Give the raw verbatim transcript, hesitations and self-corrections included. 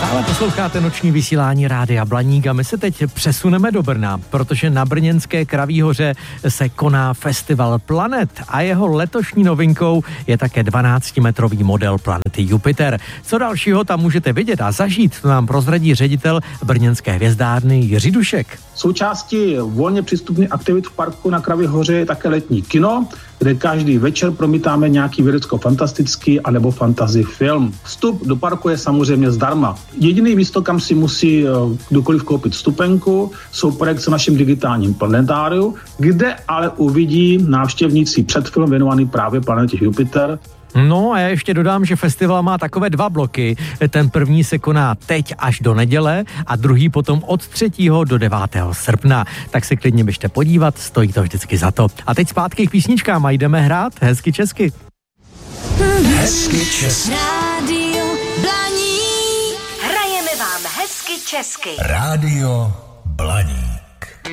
Stále posloucháte noční vysílání Rádia Blaník a my se teď přesuneme do Brna, protože na brněnské Kraví hoře se koná festival Planet a jeho letošní novinkou je také dvanáctimetrový model planety Jupiter. Co dalšího tam můžete vidět a zažít, to nám prozradí ředitel brněnské hvězdárny Jiří Dušek. Součástí volně přístupných aktivit v parku na Kraví hoře je také letní kino, kde každý večer promítáme nějaký vědecko-fantastický anebo fantasy film. Vstup do parku je samozřejmě zdarma. Jediný místo, kam si musí kdokoliv koupit vstupenku, jsou projekce v našem digitálním planetáriu, kde ale uvidí návštěvníci předfilm věnovaný právě planetě Jupiter. No a já ještě dodám, že festival má takové dva bloky. Ten první se koná teď až do neděle a druhý potom od třetího do devátého srpna. Tak se klidně běžte podívat, stojí to vždycky za to. A teď zpátky k písničkám a jdeme hrát hezky česky. Hezky česky. Rádio Blaník. Hrajeme vám hezky česky. Rádio Blaník.